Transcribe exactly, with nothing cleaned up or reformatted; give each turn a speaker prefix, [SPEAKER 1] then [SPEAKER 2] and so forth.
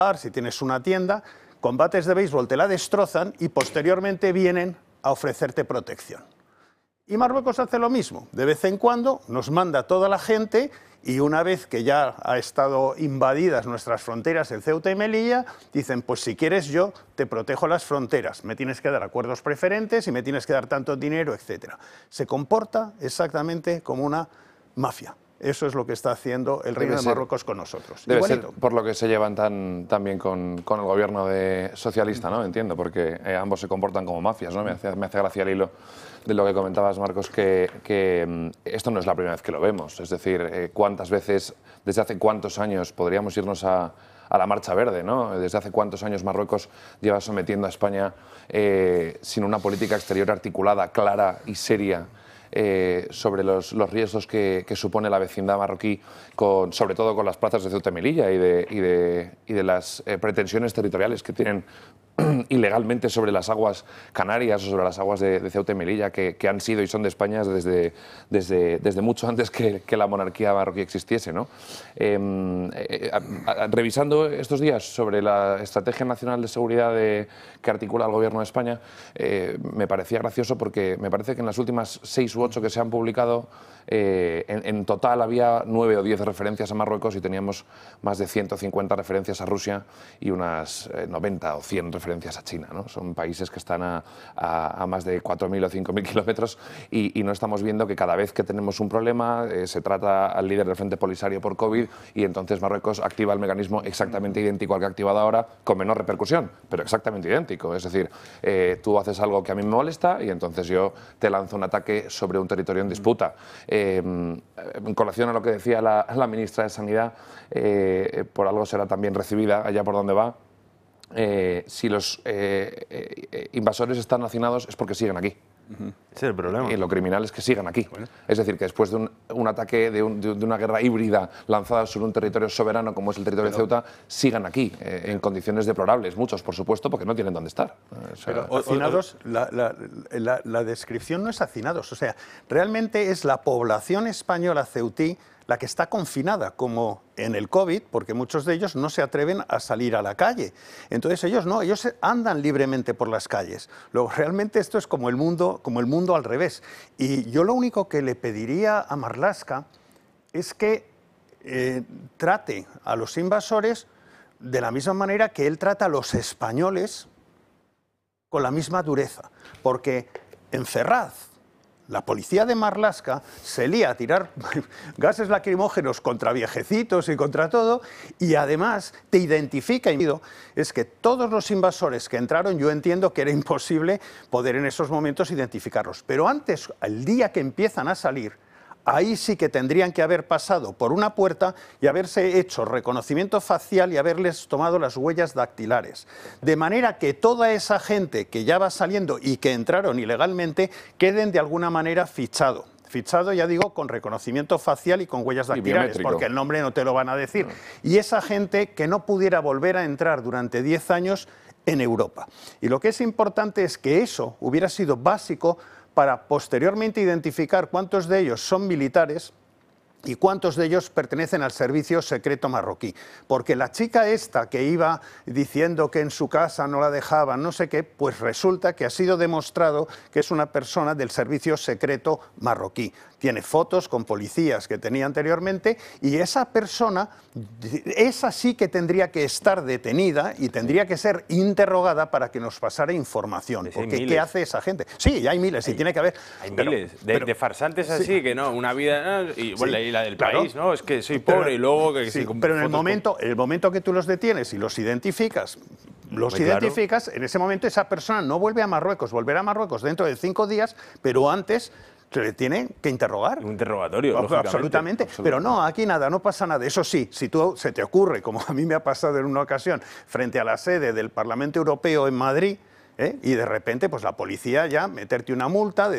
[SPEAKER 1] si tienes una tienda, con bates de béisbol te la destrozan y posteriormente vienen a ofrecerte protección. Y Marruecos hace lo mismo, de vez en cuando nos manda toda la gente y una vez que ya ha estado invadidas nuestras fronteras en Ceuta y Melilla, dicen, pues si quieres yo te protejo las fronteras, me tienes que dar acuerdos preferentes y me tienes que dar tanto dinero, etcétera. Se comporta exactamente como una mafia. Eso es lo que está haciendo el Reino de Marruecos con nosotros.
[SPEAKER 2] Debe ser por lo que se llevan tan, tan bien con, con el gobierno de socialista, ¿no? Entiendo, porque eh, ambos se comportan como mafias, ¿no? Me hace, me hace gracia el hilo de lo que comentabas, Marcos, que, que esto no es la primera vez que lo vemos. Es decir, eh, cuántas veces, desde hace cuántos años podríamos irnos a, a la Marcha Verde, ¿no? Desde hace cuántos años Marruecos lleva sometiendo a España eh, sin una política exterior articulada, clara y seria, Eh, sobre los, los riesgos que, que supone la vecindad marroquí, con, sobre todo con las plazas de Ceuta y Melilla y de, y de, y de las eh, pretensiones territoriales que tienen ilegalmente sobre las aguas canarias o sobre las aguas de, de Ceuta y Melilla, que, que han sido y son de España desde, desde, desde mucho antes que, que la monarquía marroquí existiese, ¿no? Eh, eh, a, a, revisando estos días sobre la Estrategia Nacional de Seguridad de, que articula el Gobierno de España, eh, me parecía gracioso porque me parece que en las últimas seis u ocho que se han publicado, eh, en, en total había nueve o diez referencias a Marruecos y teníamos más de ciento cincuenta referencias a Rusia y unas eh, noventa o cien referencias a China, ¿no? Son países que están a, a, a más de cuatro mil o cinco mil kilómetros y, y no estamos viendo que cada vez que tenemos un problema eh, se trata al líder del Frente Polisario por COVID y entonces Marruecos activa el mecanismo exactamente idéntico al que ha activado ahora, con menor repercusión, pero exactamente idéntico. Es decir, eh, tú haces algo que a mí me molesta y entonces yo te lanzo un ataque sobre un territorio en disputa. Eh, en colación a lo que decía la, la ministra de Sanidad, eh, por algo será también recibida allá por donde va. Eh, si los eh, eh, invasores están hacinados es porque siguen aquí.
[SPEAKER 3] Uh-huh. Ese es el problema.
[SPEAKER 2] Y lo criminal es que sigan aquí.
[SPEAKER 3] Bueno.
[SPEAKER 2] Es decir, que después de un, un ataque, de, un, de una guerra híbrida lanzada sobre un territorio soberano como es el territorio Pero, de Ceuta, sigan aquí, eh, en condiciones deplorables, muchos, por supuesto, porque no tienen dónde estar. O sea,
[SPEAKER 1] Pero hacinados, la, la, la, la descripción no es hacinados, o sea, realmente es la población española ceutí la que está confinada, como en el COVID, porque muchos de ellos no se atreven a salir a la calle. Entonces ellos no, ellos andan libremente por las calles. Luego, realmente esto es como el mundo, como el mundo al revés. Y yo lo único que le pediría a Marlaska es que eh, trate a los invasores de la misma manera que él trata a los españoles, con la misma dureza. Porque en Ferraz, la policía de Marlaska se lía a tirar gases lacrimógenos contra viejecitos y contra todo, y además te identifica. Es que todos los invasores que entraron, yo entiendo que era imposible poder en esos momentos identificarlos. Pero antes, el día que empiezan a salir, ahí sí que tendrían que haber pasado por una puerta y haberse hecho reconocimiento facial y haberles tomado las huellas dactilares. De manera que toda esa gente que ya va saliendo y que entraron ilegalmente queden de alguna manera fichado. Fichado, ya digo, con reconocimiento facial y con huellas dactilares, porque el nombre no te lo van a decir. No. Y esa gente que no pudiera volver a entrar durante diez años en Europa. Y lo que es importante es que eso hubiera sido básico para posteriormente identificar cuántos de ellos son militares y cuántos de ellos pertenecen al servicio secreto marroquí. Porque la chica esta que iba diciendo que en su casa no la dejaban, no sé qué, pues resulta que ha sido demostrado que es una persona del servicio secreto marroquí. Tiene fotos con policías que tenía anteriormente y esa persona, esa sí que tendría que estar detenida y tendría que ser interrogada para que nos pasara información.
[SPEAKER 3] Pues
[SPEAKER 1] porque ¿qué hace esa gente? Sí, hay miles y tiene que haber...
[SPEAKER 3] Hay
[SPEAKER 1] pero,
[SPEAKER 3] miles de,
[SPEAKER 1] pero,
[SPEAKER 3] de farsantes así, sí. que no, una vida... Y, bueno,
[SPEAKER 1] sí,
[SPEAKER 3] y la del
[SPEAKER 1] claro.
[SPEAKER 3] país, ¿no? Es que soy pobre pero, y luego... Que,
[SPEAKER 1] sí,
[SPEAKER 3] sí,
[SPEAKER 1] pero en el momento, con... el momento que tú los detienes y los identificas, los Muy identificas, claro. En ese momento esa persona no vuelve a Marruecos, volverá a Marruecos dentro de cinco días, pero antes... se le tiene que interrogar.
[SPEAKER 3] Un interrogatorio,
[SPEAKER 1] absolutamente. absolutamente. Pero no, aquí nada, no pasa nada. Eso sí, si tú se te ocurre, como a mí me ha pasado en una ocasión, frente a la sede del Parlamento Europeo en Madrid, ¿eh? Y de repente, pues la policía ya meterte una multa de